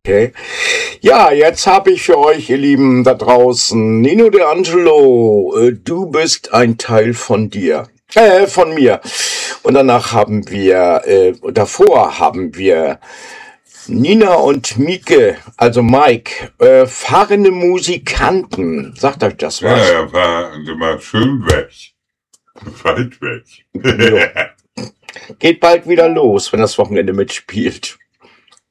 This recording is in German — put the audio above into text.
Okay. Ja, jetzt habe ich für euch, ihr Lieben da draußen, Nino D'Angelo, du bist ein Teil von mir. Und danach davor haben wir Nina und Mieke, also Mike, fahrende Musikanten. Sagt euch das was? Ja, war schön weg. Weit weg. Jo. Geht bald wieder los, wenn das Wochenende mitspielt.